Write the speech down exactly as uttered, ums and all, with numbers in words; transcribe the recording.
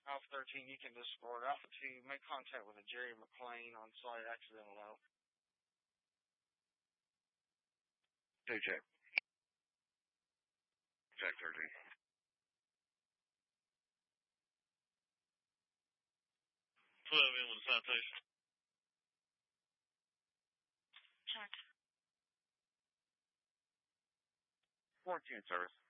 Alpha thirteen, you can discord. Alpha two, make contact with a Jerry McLean on site, accidental low. Two check. Check thirteen. twelve in with a citation. Check. fourteen service.